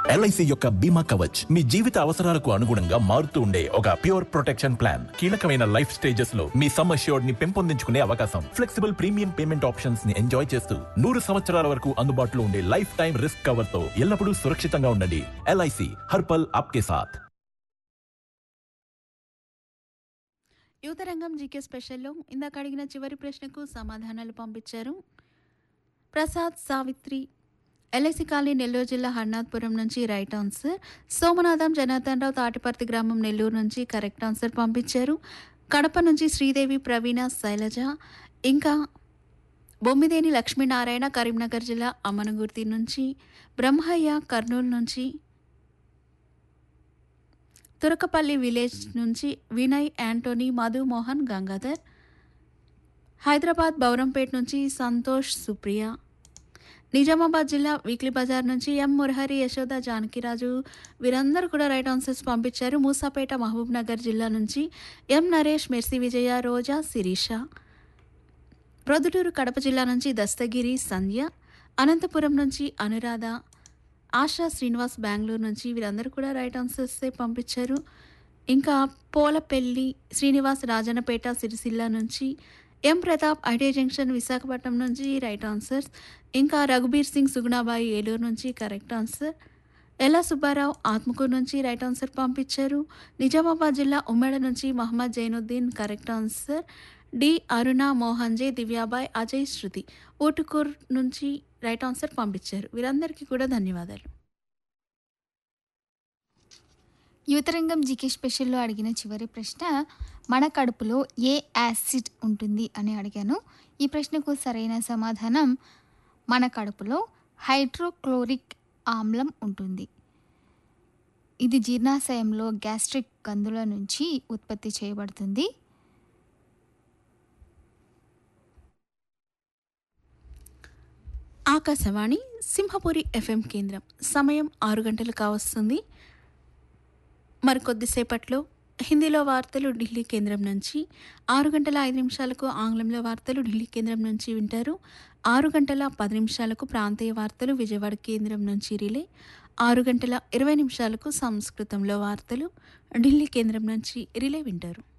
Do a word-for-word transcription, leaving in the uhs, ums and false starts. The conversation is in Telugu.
ఎల్ఐసి యొక్క బీమా కవచ్ మీ జీవిత అవసరాలకు అనుగుణంగా మారుతూ ఉండే ఒక ప్యూర్ ప్రొటెక్షన్ ప్లాన్. కీలకమైన లైఫ్ స్టేజెస్ లో మీ సమ్ అష్యూర్డ్ ని పెంపొందించుకునే అవకాశం, ఫ్లెక్సిబుల్ ప్రీమియం పేమెంట్ ఆప్షన్స్ ని ఎంజాయ్ చేస్తూ నూరు సంవత్సరాల వరకు అందుబాటులో ఉండే లైఫ్ టైం రిస్క్ కవర్ తో ఎల్లప్పుడూ సురక్షితంగా ఉండండి. ఎల్ఐసి హర్పల్ ఆప్కే సాథ్. యువతరంగం జీకే స్పెషల్లో ఇందాక అడిగిన చివరి ప్రశ్నకు సమాధానాలు పంపించారు ప్రసాద్, సావిత్రి, ఎల్ఐసి కాలనీ, నెల్లూరు జిల్లా, హర్నాథ్పురం నుంచి రైట్ ఆన్సర్. సోమనాథం, జనార్దన్ రావు, తాటిపర్తి గ్రామం, నెల్లూరు నుంచి కరెక్ట్ ఆన్సర్ పంపించారు. కడప నుంచి శ్రీదేవి, ప్రవీణ, శైలజ, ఇంకా బొమ్మిదేని లక్ష్మీనారాయణ, కరీంనగర్ జిల్లా, అమ్మనగుర్తి నుంచి బ్రహ్మయ్య, కర్నూలు నుంచి, తురకపల్లి విలేజ్ నుంచి వినయ్, యాంటోనీ, మధు, మోహన్, గంగాధర్, హైదరాబాద్ బౌరంపేట నుంచి సంతోష్, సుప్రియ, నిజామాబాద్ జిల్లా వీక్లీ బజార్ నుంచి ఎం మురహరి, యశోద, జానకిరాజు వీరందరూ కూడా రైట్ ఆన్సర్స్ పంపించారు. మూసాపేట మహబూబ్ నగర్ జిల్లా నుంచి ఎం నరేష్, మెర్సీ విజయ, రోజా, శిరీష, ప్రొద్దుటూరు కడప జిల్లా నుంచి దస్తగిరి, సంధ్య, అనంతపురం నుంచి అనురాధ, ఆశా శ్రీనివాస్ బెంగళూరు నుంచి వీరందరూ కూడా రైట్ ఆన్సర్సే పంపించారు. ఇంకా పోలపెల్లి శ్రీనివాస్, రాజన్నపేట, సిరిసిల్ల నుంచి ఎం ప్రతాప్, ఐటీ జంక్షన్, విశాఖపట్నం నుంచి రైట్ ఆన్సర్స్. ఇంకా రఘుబీర్ సింగ్, సుగుణాబాయి, ఏలూరు నుంచి కరెక్ట్ ఆన్సర్. ఎల్లా సుబ్బారావు, ఆత్మకూరు నుంచి రైట్ ఆన్సర్ పంపించారు. నిజామాబాద్ జిల్లా ఉమ్మడి నుంచి Mohammed Zainuddin correct answer. D అరుణ, మోహన్ జే, దివ్యాబాయ్, అజయ్, శృతి ఊటుకూర్ నుంచి రైట్ ఆన్సర్ పంపించారు. వీరందరికీ కూడా ధన్యవాదాలు. యువతరంగం జీకే స్పెషల్లో అడిగిన చివరి ప్రశ్న, మన కడుపులో ఏ యాసిడ్ ఉంటుంది అని అడిగాను. ఈ ప్రశ్నకు సరైన సమాధానం మన కడుపులో హైడ్రోక్లోరిక్ ఆమ్లం ఉంటుంది. ఇది జీర్ణాశయంలో గ్యాస్ట్రిక్ గందుల నుంచి ఉత్పత్తి చేయబడుతుంది. ఆకాశవాణి సింహపురి ఎఫ్ఎం కేంద్రం. సమయం ఆరు గంటలు కావస్తుంది. మరికొద్దిసేపట్లో హిందీలో వార్తలు ఢిల్లీ కేంద్రం నుంచి, ఆరు గంటల ఐదు నిమిషాలకు ఆంగ్లంలో వార్తలు ఢిల్లీ కేంద్రం నుంచి వింటారు. ఆరు గంటల పది నిమిషాలకు ప్రాంతీయ వార్తలు విజయవాడ కేంద్రం నుంచి రిలే. ఆరు గంటల ఇరవై నిమిషాలకు సంస్కృతంలో వార్తలు ఢిల్లీ కేంద్రం నుంచి రిలే వింటారు.